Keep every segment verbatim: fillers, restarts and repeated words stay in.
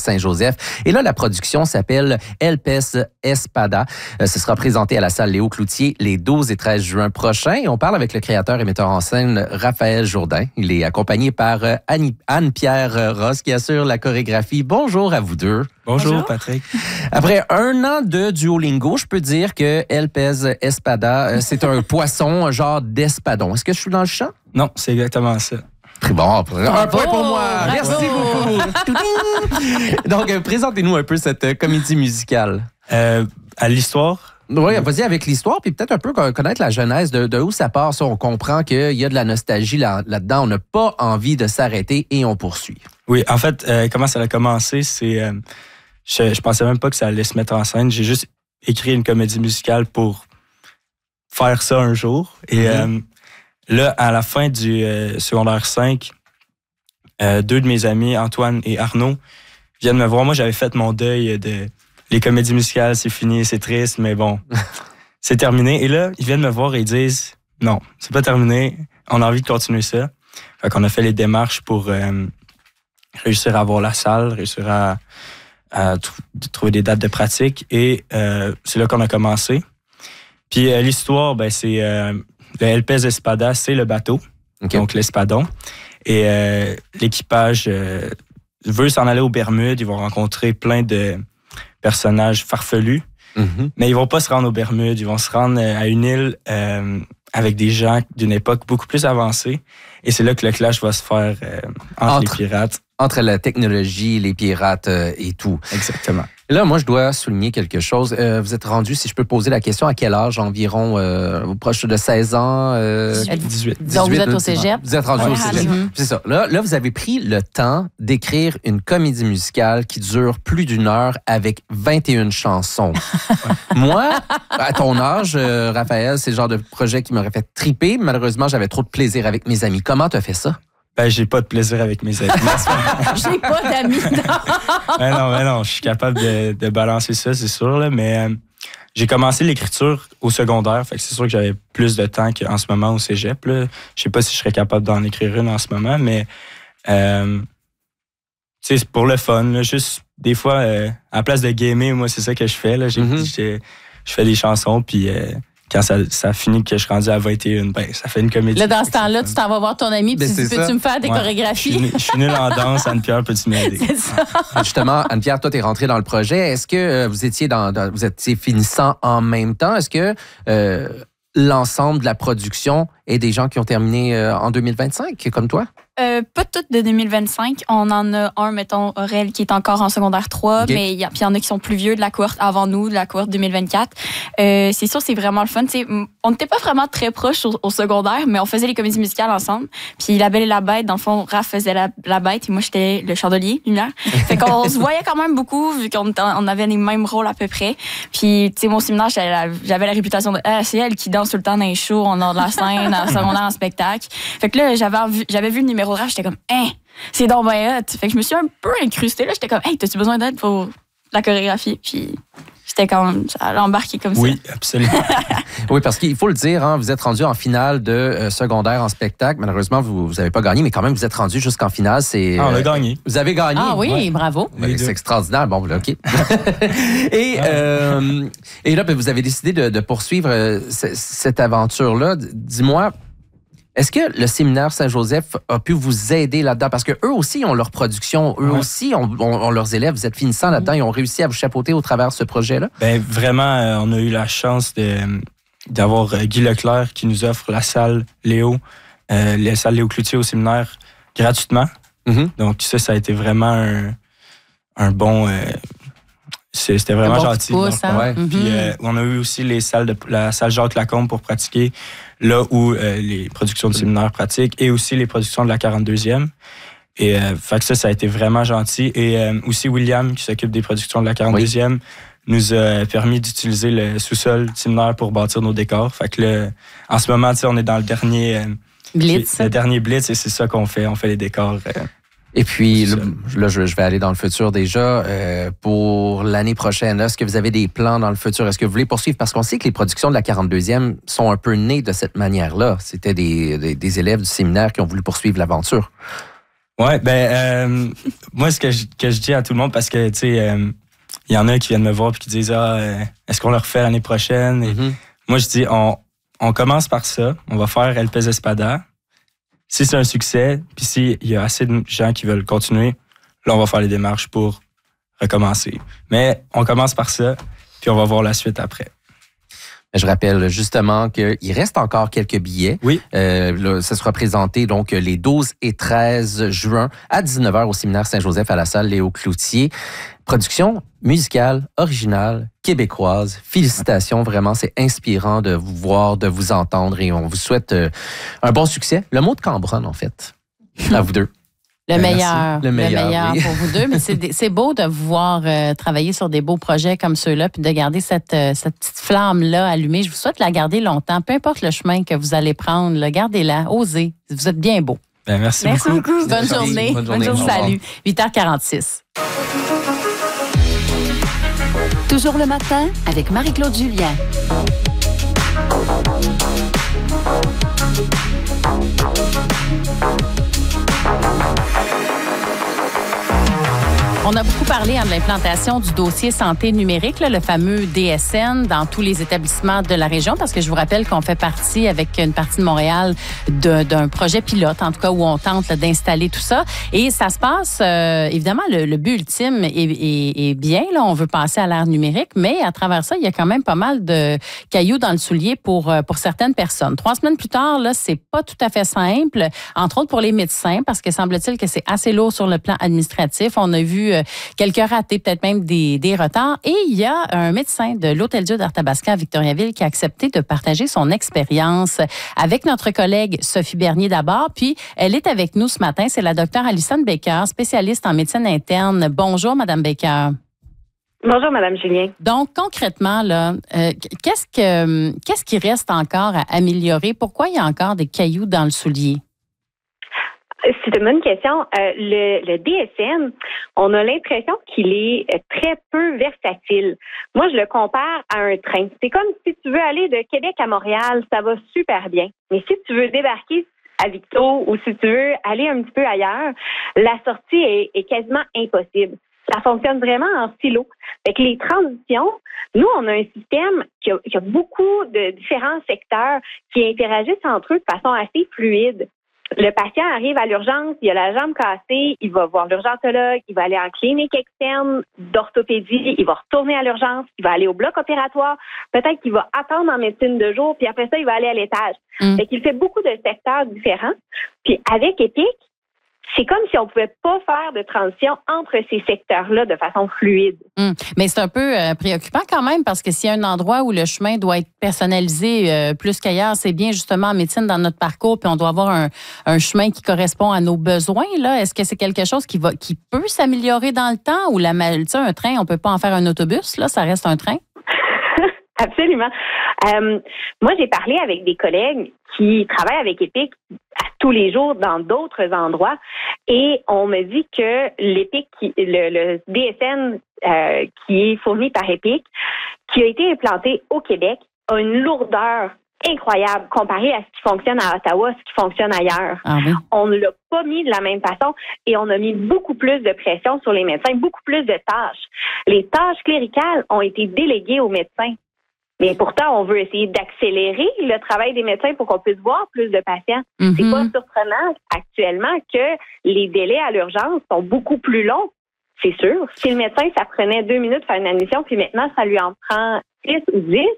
Saint-Joseph. Et là, la production s'appelle El Pez Espada. Euh, ce sera présenté à la salle Léo Cloutier les douze et treize juin prochains. Et on parle avec le créateur et metteur en scène Raphaël Jourdain. Il est accompagné par euh, Annie, Anne-Pierre Ross qui assure la chorégraphie. Bonjour à vous deux. Bonjour, Bonjour, Patrick. Après un an de Duolingo, je peux dire que El Pez Espada, euh, c'est un poisson, un genre d'espadon. Est-ce que je suis dans le champ? Non, c'est exactement ça. Très bon. Un point pour moi. Bravo. Merci beaucoup. Donc, euh, présentez-nous un peu cette euh, comédie musicale. Euh, à l'histoire, Oui, vas-y avec l'histoire, puis peut-être un peu connaître la genèse de, de où ça part. Ça, on comprend qu'il y a de la nostalgie là, là-dedans. On n'a pas envie de s'arrêter et on poursuit. oui, en fait, euh, comment ça a commencé, c'est... Euh, je, je pensais même pas que ça allait se mettre en scène. J'ai juste écrit une comédie musicale pour faire ça un jour. Et mm-hmm. euh, là, à la fin du euh, secondaire cinq, euh, deux de mes amis, Antoine et Arnaud, viennent me voir. Moi, j'avais fait mon deuil de... Les comédies musicales, c'est fini, c'est triste, mais bon, c'est terminé. Et là, ils viennent me voir et ils disent « Non, c'est pas terminé, on a envie de continuer ça. » Fait qu'on a fait les démarches pour euh, réussir à avoir la salle, réussir à, à tr- trouver des dates de pratique. Et euh, c'est là qu'on a commencé. Puis euh, l'histoire, ben, c'est euh, le El Pez Espada, c'est le bateau, okay. Donc l'espadon. Et euh, l'équipage euh, veut s'en aller aux Bermudes. Ils vont rencontrer plein de personnages farfelus, mm-hmm. mais ils vont pas se rendre aux Bermudes. Ils vont se rendre à une île euh, avec des gens d'une époque beaucoup plus avancée. Et c'est là que le clash va se faire euh, entre, entre les pirates. Entre la technologie, les pirates euh, et tout. Exactement. Là, moi, je dois souligner quelque chose. Euh, vous êtes rendu, si je peux poser la question, à quel âge environ? Euh, proche de seize ans? Euh, dix-huit. Donc, vous êtes au cégep? Vous êtes rendu ouais, au cégep. Mm-hmm. C'est ça. Là, là, vous avez pris le temps d'écrire une comédie musicale qui dure plus d'une heure avec vingt et une chansons. Moi, à ton âge, euh, Raphaël, c'est le genre de projet qui m'aurait fait triper. Malheureusement, j'avais trop de plaisir avec mes amis. Comment tu as fait ça? Ben, j'ai pas de plaisir avec mes amis. J'ai pas d'amis. ben non, ben non, je suis capable de, de balancer ça, c'est sûr, là, mais euh, j'ai commencé l'écriture au secondaire, fait que c'est sûr que j'avais plus de temps qu'en ce moment au cégep, là. Je sais pas si je serais capable d'en écrire une en ce moment, mais euh, tu sais, c'est pour le fun, là, juste des fois, euh, à la place de gamer, moi, c'est ça que je fais, là. J'ai, mm-hmm. j'ai, je fais des chansons, puis... Euh, quand ça, ça finit que je suis rendu à vingt et un, ben, ça fait une comédie. Là, dans ce temps-là, tu t'en vas voir ton ami, puis tu dis, peux-tu me faire des ouais. chorégraphies? Je suis nul en danse, Anne-Pierre, peux-tu m'aider? C'est ça. Justement, Anne-Pierre, toi, t'es rentrée dans le projet. Est-ce que euh, vous étiez dans, dans, vous étiez finissant en même temps? Est-ce que euh, l'ensemble de la production est des gens qui ont terminé euh, en deux mille vingt-cinq, comme toi? Euh, pas toutes de deux mille vingt-cinq. On en a un, mettons, Aurel, qui est encore en secondaire trois, okay. mais il y, y en a qui sont plus vieux de la cohorte avant nous, de la cohorte deux mille vingt-quatre. Euh, c'est sûr, c'est vraiment le fun. T'sais, on n'était pas vraiment très proches au, au secondaire, mais on faisait les comédies musicales ensemble. Puis La Belle et la Bête, dans le fond, Raph faisait la, la Bête et moi, j'étais le chandelier, lumière. Fait qu'on se voyait quand même beaucoup, vu qu'on on avait les mêmes rôles à peu près. Puis, tu sais, mon séminaire, j'avais la, j'avais la réputation de ah, c'est elle qui danse tout le temps dans les shows, on a de la scène, en secondaire, en spectacle. Fait que là, j'avais, j'avais vu le numéro de Raph, j'étais comme, hein, c'est donc ben hot. Fait que je me suis un peu incrustée, là. J'étais comme, hey, t'as-tu besoin d'aide pour la chorégraphie? Puis j'étais comme, ça allait embarquer comme oui, ça. Oui, absolument. Oui, parce qu'il faut le dire, hein, vous êtes rendu en finale de euh, secondaire en spectacle. Malheureusement, vous n'avez pas gagné, mais quand même, vous êtes rendu jusqu'en finale. C'est, ah, on a euh, gagné. Vous avez gagné. Ah oui, ouais. Bravo. Oui, c'est extraordinaire. Bon, là, OK. et, euh, et là, ben, vous avez décidé de, de poursuivre euh, c- cette aventure-là. Dis-moi, est-ce que le séminaire Saint-Joseph a pu vous aider là-dedans? Parce qu'eux aussi ont leur production, eux ouais. aussi ont, ont, ont leurs élèves. Vous êtes finissants là-dedans, ils ont réussi à vous chapeauter au travers de ce projet-là? Bien, vraiment, euh, on a eu la chance de, d'avoir euh, Guy Leclerc qui nous offre la salle Léo, euh, la salle Léo Cloutier au séminaire gratuitement. Mm-hmm. Donc ça, ça a été vraiment un, un bon... Euh, c'était vraiment bon gentil. Pouce, donc, hein? ouais. mm-hmm. Puis, euh, on a eu aussi les salles de, la salle Jacques Lacombe pour pratiquer, là où euh, les productions de séminaire pratiquent, et aussi les productions de la quarante-deuxième. Et euh, fait que ça, ça a été vraiment gentil. Et euh, aussi William, qui s'occupe des productions de la quarante-deuxième, oui. nous a permis d'utiliser le sous-sol du séminaire pour bâtir nos décors. Fait que là, en ce moment, on est dans le dernier... Euh, Blitz. Le dernier Blitz, et c'est ça qu'on fait. On fait les décors... Euh, Et puis, là, là je, je vais aller dans le futur déjà. Euh, pour l'année prochaine, est-ce que vous avez des plans dans le futur? Est-ce que vous voulez poursuivre? Parce qu'on sait que les productions de la quarante-deuxième sont un peu nées de cette manière-là. C'était des, des, des élèves du séminaire qui ont voulu poursuivre l'aventure. Ouais, ben, euh, moi, ce que je, que je dis à tout le monde, parce que, tu sais, il euh, y en a qui viennent me voir et qui disent, ah, euh, est-ce qu'on le refait l'année prochaine? Et Mm-hmm. Moi, je dis, on, on commence par ça. On va faire El Pez Espada. Si c'est un succès, puis s'il y a assez de gens qui veulent continuer, là, on va faire les démarches pour recommencer. Mais on commence par ça, puis on va voir la suite après. Je rappelle justement qu'il reste encore quelques billets. Oui. Euh, là, ça sera présenté donc les douze et treize juin à dix-neuf heures au séminaire Saint-Joseph à la salle Léo Cloutier. Production musicale, originale, québécoise. Félicitations, vraiment, c'est inspirant de vous voir, de vous entendre et on vous souhaite euh, un bon succès. Le mot de Cambronne, en fait, à vous deux. Le Merci. meilleur, Le meilleur, le meilleur oui. pour vous deux. Mais c'est, des- c'est beau de vous voir euh, travailler sur des beaux projets comme ceux-là, puis de garder cette, euh, cette petite flamme-là allumée. Je vous souhaite la garder longtemps, peu importe le chemin que vous allez prendre. Là, gardez-la, osez. Vous êtes bien beau. Ben, merci, Merci beaucoup. beaucoup. Bonne journée. Bonne journée. Au revoir. Salut. huit heures quarante-six. Toujours le matin avec Marie-Claude Julien. On a beaucoup parlé hein, de l'implantation du dossier santé numérique, là, le fameux D S N, dans tous les établissements de la région, parce que je vous rappelle qu'on fait partie, avec une partie de Montréal, de, d'un projet pilote, en tout cas, où on tente là, d'installer tout ça. Et ça se passe, euh, évidemment, le, le but ultime est, est, est bien, là, on veut passer à l'ère numérique, mais à travers ça, il y a quand même pas mal de cailloux dans le soulier pour, pour certaines personnes. Trois semaines plus tard, là, c'est pas tout à fait simple, entre autres pour les médecins, parce que semble-t-il que c'est assez lourd sur le plan administratif. On a vu quelques ratés, peut-être même des, des retards. Et il y a un médecin de l'Hôtel-Dieu d'Arthabasca à Victoriaville qui a accepté de partager son expérience avec notre collègue Sophie Bernier d'abord. Puis, elle est avec nous ce matin. C'est la docteure Alison Baker, spécialiste en médecine interne. Bonjour, Madame Baker. Bonjour, Madame Julien. Donc, concrètement, là, euh, qu'est-ce que, qu'est-ce qui reste encore à améliorer? Pourquoi il y a encore des cailloux dans le soulier? C'est une bonne question. Euh, le, le D S N, on a l'impression qu'il est très peu versatile. Moi, je le compare à un train. C'est comme si tu veux aller de Québec à Montréal, ça va super bien. Mais si tu veux débarquer à Victo ou si tu veux aller un petit peu ailleurs, la sortie est, est quasiment impossible. Ça fonctionne vraiment en silo. Fait que les transitions, nous, on a un système qui a, qui a beaucoup de différents secteurs qui interagissent entre eux de façon assez fluide. Le patient arrive à l'urgence, il a la jambe cassée, il va voir l'urgentologue, il va aller en clinique externe d'orthopédie, il va retourner à l'urgence, il va aller au bloc opératoire, peut-être qu'il va attendre en médecine de jour, puis après ça, il va aller à l'étage. Mm. Fait qu'il fait beaucoup de secteurs différents. Puis avec Epic, c'est comme si on pouvait pas faire de transition entre ces secteurs-là de façon fluide. Hum. Mais c'est un peu euh, préoccupant quand même parce que s'il y a un endroit où le chemin doit être personnalisé euh, plus qu'ailleurs, c'est bien justement en médecine dans notre parcours, puis on doit avoir un, un chemin qui correspond à nos besoins. Là, est-ce que c'est quelque chose qui va, qui peut s'améliorer dans le temps ou la, tu sais, un train, on peut pas en faire un autobus, là, ça reste un train? Absolument. Euh, moi, j'ai parlé avec des collègues qui travaillent avec Epic à tous les jours dans d'autres endroits et on me dit que l'Epic, le, le D S N euh, qui est fourni par Epic, qui a été implanté au Québec, a une lourdeur incroyable comparé à ce qui fonctionne à Ottawa, ce qui fonctionne ailleurs. Ah oui. On ne l'a pas mis de la même façon et on a mis beaucoup plus de pression sur les médecins, beaucoup plus de tâches. Les tâches cléricales ont été déléguées aux médecins. Mais pourtant, on veut essayer d'accélérer le travail des médecins pour qu'on puisse voir plus de patients. Mm-hmm. C'est pas surprenant actuellement que les délais à l'urgence sont beaucoup plus longs. C'est sûr. Si le médecin, ça prenait deux minutes de faire une admission, puis maintenant, ça lui en prend six ou dix,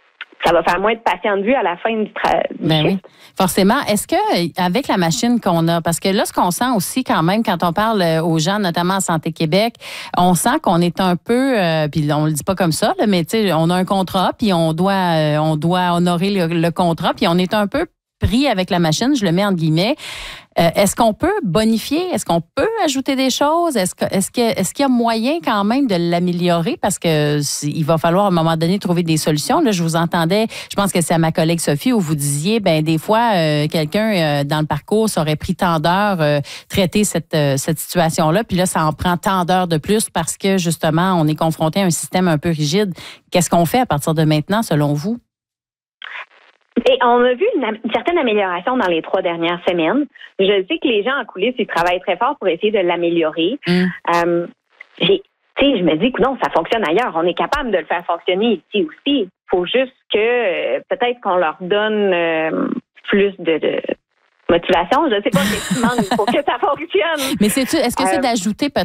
ça va faire moins de patients de vue à la fin du travail. Ben oui, forcément. Est-ce que avec la machine qu'on a, parce que là, ce qu'on sent aussi quand même quand on parle aux gens, notamment à Santé Québec, on sent qu'on est un peu, euh, puis on le dit pas comme ça, là, mais tu sais, on a un contrat, puis on doit, euh, on doit honorer le, le contrat, puis on est un peu pris avec la machine, je le mets entre guillemets. Euh, est-ce qu'on peut bonifier? Est-ce qu'on peut ajouter des choses? Est-ce, que, est-ce, que, est-ce qu'il y a moyen quand même de l'améliorer? Parce que il va falloir à un moment donné trouver des solutions. Là, je vous entendais, je pense que c'est à ma collègue Sophie où vous disiez, ben des fois, euh, quelqu'un euh, dans le parcours aurait pris tant d'heures euh, traiter cette, euh, cette situation-là, puis là, ça en prend tant d'heures de plus parce que justement, on est confronté à un système un peu rigide. Qu'est-ce qu'on fait à partir de maintenant, selon vous? Et on a vu une, une certaine amélioration dans les trois dernières semaines. Je sais que les gens en coulisses, ils travaillent très fort pour essayer de l'améliorer. Mm. Euh, j'ai, tu sais, je me dis que non, ça fonctionne ailleurs. On est capable de le faire fonctionner ici aussi. Il faut juste que euh, peut-être qu'on leur donne euh, plus de, de motivation. Je ne sais pas ce qui manque pour que ça fonctionne. Mais c'est-tu, est-ce que c'est euh, d'ajouter peut-être